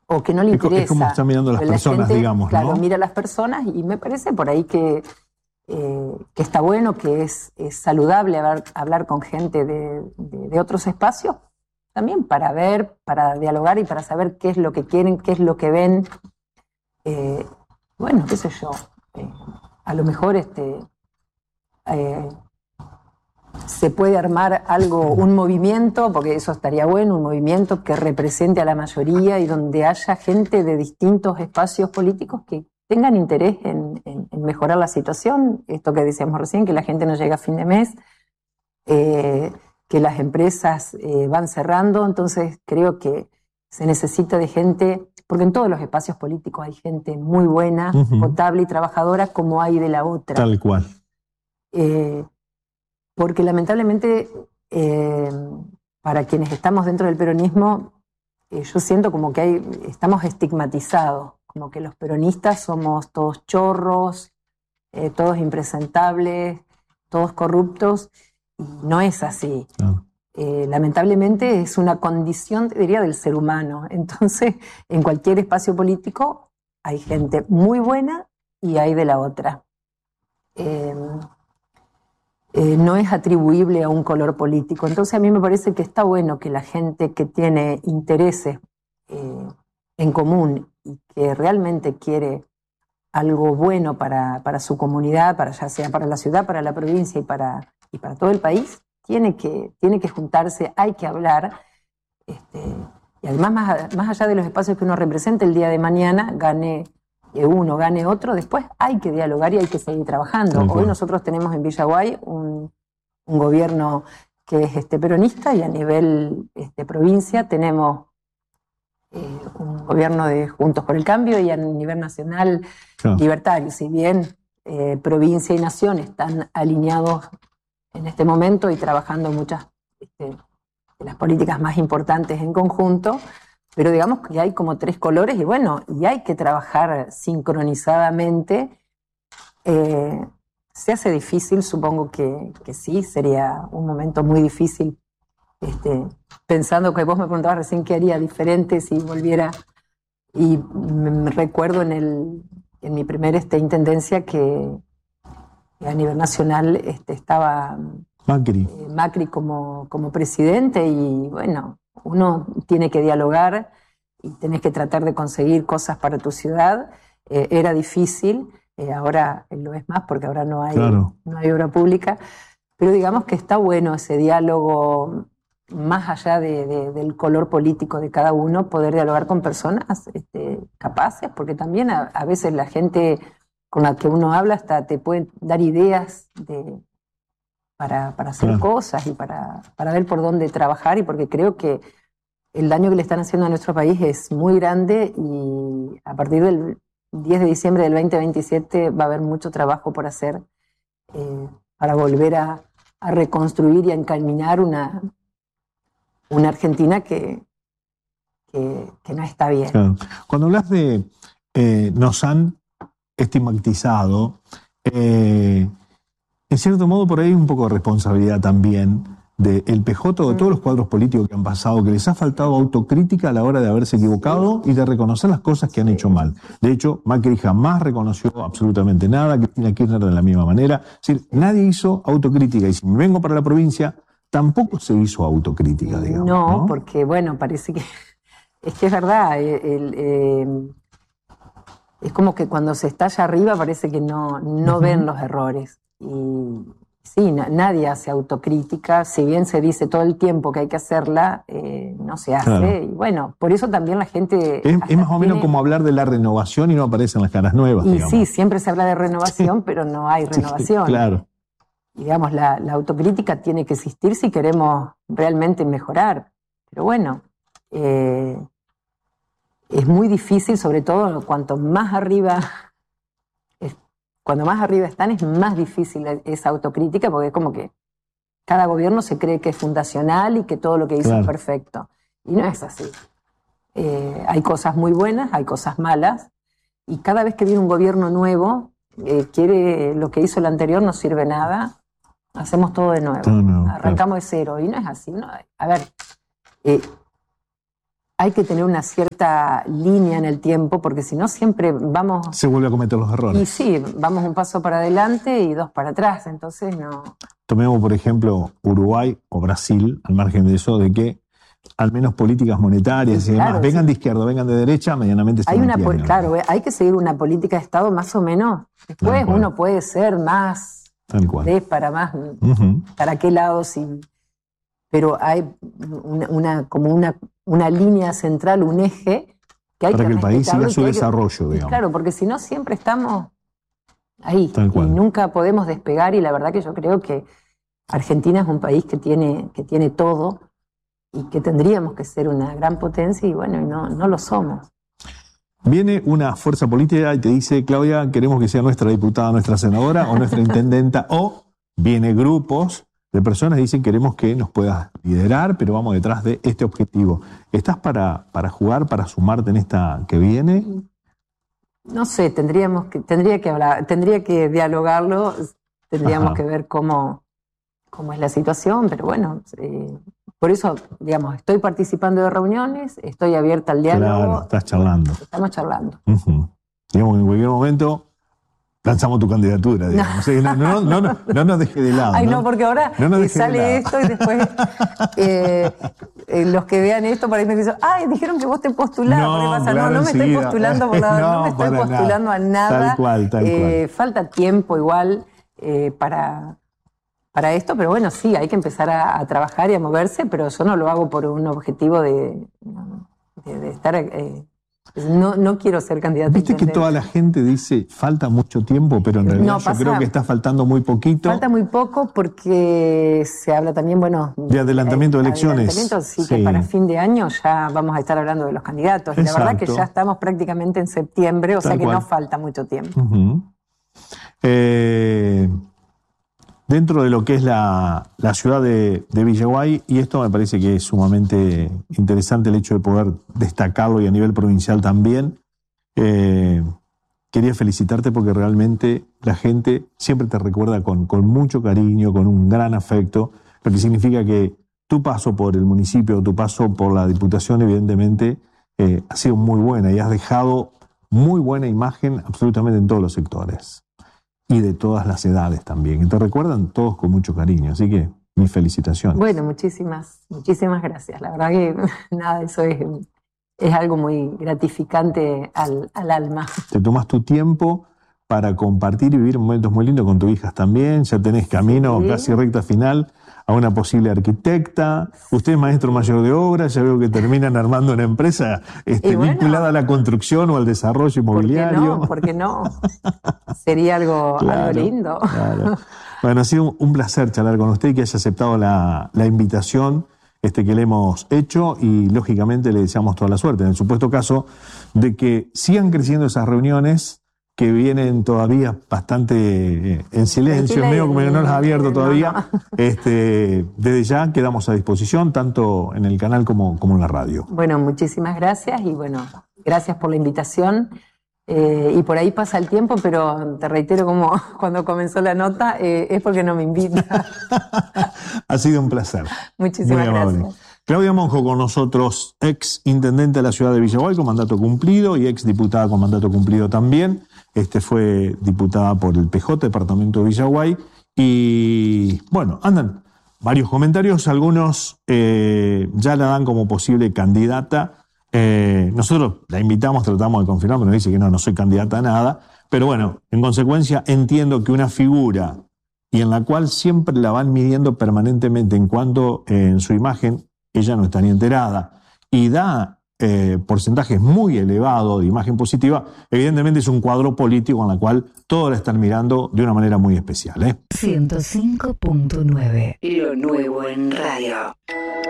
o que no le interesa. Es como están mirando las personas, gente, digamos, claro, ¿no? mira a las personas y me parece por ahí que está bueno, que es saludable hablar con gente de otros espacios, también para ver, para dialogar y para saber qué es lo que quieren, qué es lo que ven. Bueno, qué sé yo, a lo mejor se puede armar algo, un movimiento, porque eso estaría bueno, un movimiento que represente a la mayoría y donde haya gente de distintos espacios políticos que tengan interés en mejorar la situación. Esto que decíamos recién, que la gente no llega a fin de mes, que las empresas van cerrando, entonces creo que se necesita de gente, porque en todos los espacios políticos hay gente muy buena, potable y trabajadora, como hay de la otra. Tal cual. Porque lamentablemente, para quienes estamos dentro del peronismo, yo siento como que estamos estigmatizados, como que los peronistas somos todos chorros, todos impresentables, todos corruptos, y no es así. Claro. Lamentablemente es una condición, diría, del ser humano. Entonces, en cualquier espacio político hay gente muy buena y hay de la otra. No es atribuible a un color político. Entonces a mí me parece que está bueno que la gente que tiene intereses en común y que realmente quiere algo bueno para su comunidad, ya sea para la ciudad, para la provincia y para todo el país, tiene que juntarse, hay que hablar, y además más allá de los espacios que uno represente, el día de mañana gane uno, gane otro, después hay que dialogar y hay que seguir trabajando. Hoy nosotros tenemos en Villaguay un gobierno que es peronista, y a nivel provincia tenemos un gobierno de Juntos por el Cambio, y a nivel nacional libertario. Si bien provincia y nación están alineados en este momento y trabajando muchas de las políticas más importantes en conjunto, pero digamos que hay como tres colores y bueno, y hay que trabajar sincronizadamente. Se hace difícil, supongo que sí, sería un momento muy difícil, pensando que vos me preguntabas recién qué haría diferente si volviera, y me recuerdo en mi primer intendencia que a nivel nacional estaba Macri como presidente, y bueno, uno tiene que dialogar y tenés que tratar de conseguir cosas para tu ciudad. Era difícil, ahora lo es más porque ahora no hay obra pública, pero digamos que está bueno ese diálogo, más allá del color político de cada uno, poder dialogar con personas capaces, porque también a veces la gente con la que uno habla hasta te puede dar ideas para hacer cosas y para ver por dónde trabajar, y porque creo que el daño que le están haciendo a nuestro país es muy grande, y a partir del 10 de diciembre del 2027 va a haber mucho trabajo por hacer para volver a reconstruir y a encaminar una Argentina que no está bien. Claro. Cuando hablas de nos han estigmatizado, en cierto modo por ahí hay un poco de responsabilidad también del PJ, de todos los cuadros políticos que han pasado, que les ha faltado autocrítica a la hora de haberse equivocado y de reconocer las cosas que han hecho mal. De hecho, Macri jamás reconoció absolutamente nada, Cristina Kirchner de la misma manera. Es decir, nadie hizo autocrítica, y si me vengo para la provincia, tampoco se hizo autocrítica, digamos. No, porque bueno, parece que es verdad, es como que cuando se está allá arriba parece que no ven los errores. Y sí, nadie hace autocrítica, si bien se dice todo el tiempo que hay que hacerla, no se hace. Claro. Y bueno, por eso también la gente... Es más o menos como hablar de la renovación y no aparecen las caras nuevas. Y digamos. sí, siempre se habla de renovación, pero no hay renovación. Sí, claro. Y digamos, la autocrítica tiene que existir si queremos realmente mejorar. Pero bueno, es muy difícil, sobre todo cuanto más arriba están, es más difícil esa autocrítica, porque es como que cada gobierno se cree que es fundacional y que todo lo que hizo es perfecto. Y no es así. Hay cosas muy buenas, hay cosas malas, y cada vez que viene un gobierno nuevo, quiere lo que hizo el anterior, no sirve nada, hacemos todo de nuevo, arrancamos de cero, y no es así. No, a ver, hay que tener una cierta línea en el tiempo, porque si no siempre vamos... Se vuelve a cometer los errores. Y sí, vamos un paso para adelante y dos para atrás, entonces no... Tomemos, por ejemplo, Uruguay o Brasil, al margen de eso, de que al menos políticas monetarias y demás, claro, vengan sí. de izquierda, vengan de derecha, medianamente se mantienen. Claro, hay que seguir una política de Estado más o menos. Después uno puede ser más para más, para qué lado, sí. Pero hay una línea central, un eje que hay para que el país siga su desarrollo, digamos. Claro, porque si no siempre estamos ahí y nunca podemos despegar, y la verdad que yo creo que Argentina es un país que tiene todo y que tendríamos que ser una gran potencia y bueno, no lo somos. Viene una fuerza política y te dice, Claudia, queremos que sea nuestra diputada, nuestra senadora o nuestra intendenta, o viene grupos de personas y dicen, queremos que nos puedas liderar, pero vamos detrás de este objetivo. ¿Estás para jugar, para sumarte en esta que viene? No sé, tendría que hablar, tendría que dialogarlo, tendríamos que ver cómo es la situación, pero bueno, por eso, digamos, estoy participando de reuniones, estoy abierta al diálogo. Claro, estás charlando. Estamos charlando. Digamos que en cualquier momento lanzamos tu candidatura, digamos. No nos deje de lado. Ay, no, porque ahora sale esto y después los que vean esto por ahí me dicen, ay, dijeron que vos te postulás. No me estoy postulando no me estoy postulando a nada. Tal cual. Falta tiempo igual para esto, pero bueno, sí, hay que empezar a trabajar y a moverse, pero yo no lo hago por un objetivo de estar... No quiero ser candidata. Viste que toda la gente dice, falta mucho tiempo, pero en realidad yo creo que está faltando muy poquito. Falta muy poco porque se habla también, de adelantamiento de elecciones. Sí, que para fin de año ya vamos a estar hablando de los candidatos. Y la verdad que ya estamos prácticamente en septiembre, o sea que no falta mucho tiempo. Dentro de lo que es la ciudad de Villaguay, y esto me parece que es sumamente interesante el hecho de poder destacarlo y a nivel provincial también, quería felicitarte porque realmente la gente siempre te recuerda con mucho cariño, con un gran afecto, lo que significa que tu paso por el municipio, tu paso por la Diputación, evidentemente, ha sido muy buena y has dejado muy buena imagen absolutamente en todos los sectores. Y de todas las edades también. Y te recuerdan todos con mucho cariño. Así que mis felicitaciones. Bueno, muchísimas gracias. La verdad que nada, eso es algo muy gratificante al alma. Te tomas tu tiempo para compartir y vivir momentos muy lindos con tus hijas también. Ya tenés camino casi recta final a una posible arquitecta. Usted es maestro mayor de obra, ya veo que terminan armando una empresa vinculada a la construcción o al desarrollo inmobiliario. ¿Por qué no? Sería algo lindo. Claro. Bueno, ha sido un placer charlar con usted y que haya aceptado la invitación que le hemos hecho y lógicamente le deseamos toda la suerte. En el supuesto caso de que sigan creciendo esas reuniones que vienen todavía bastante en silencio, medio como que no las ha abierto todavía. Desde ya quedamos a disposición, tanto en el canal como en la radio. Bueno, muchísimas gracias y bueno, gracias por la invitación. Y por ahí pasa el tiempo, pero te reitero como cuando comenzó la nota, es porque no me invita. Ha sido un placer. Muchísimas gracias. Claudia Monjo con nosotros, ex intendente de la ciudad de Villaguay con mandato cumplido y ex diputada con mandato cumplido también. Fue diputada por el PJ, departamento de Villaguay. Y bueno, andan varios comentarios, algunos ya la dan como posible candidata. Nosotros la invitamos, tratamos de confirmar, pero nos dice que no soy candidata a nada. Pero bueno, en consecuencia entiendo que una figura y en la cual siempre la van midiendo permanentemente en cuanto en su imagen ella no está ni enterada y da porcentajes muy elevados de imagen positiva, evidentemente es un cuadro político en el cual todos la están mirando de una manera muy especial. 105.9 Lo nuevo en radio.